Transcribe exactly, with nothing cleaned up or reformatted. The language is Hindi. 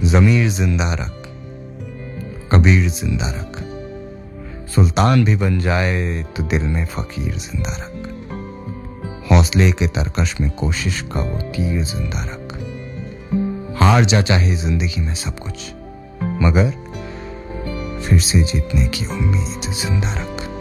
ज़मीर जिंदा रख, कबीर जिंदा रख, सुल्तान भी बन जाए तो दिल में फकीर जिंदा रख, हौसले के तरकश में कोशिश का वो तीर जिंदा रख, हार जा चाहे जिंदगी में सब कुछ, मगर फिर से जीतने की उम्मीद जिंदा रख।